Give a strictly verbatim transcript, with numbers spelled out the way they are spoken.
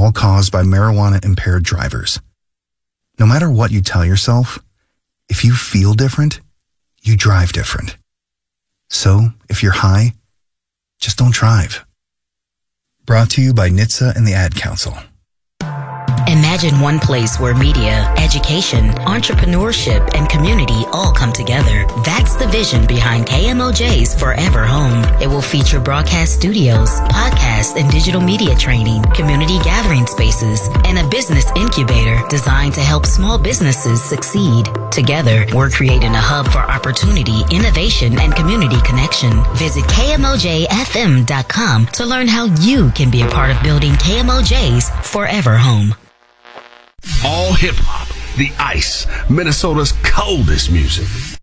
all caused by marijuana-impaired drivers. No matter what you tell yourself, if you feel different, you drive different. So, if you're high, just don't drive. Brought to you by N H T S A and the Ad Council. Imagine one place where media, education, entrepreneurship, and community all come together. That's the vision behind K M O J's Forever Home. It will feature broadcast studios, podcast and digital media training, community gathering spaces, and a business incubator designed to help small businesses succeed. Together, we're creating a hub for opportunity, innovation, and community connection. Visit K M O J F M dot com to learn how you can be a part of building K M O J's Forever Home. All hip hop, the Ice, Minnesota's coldest music.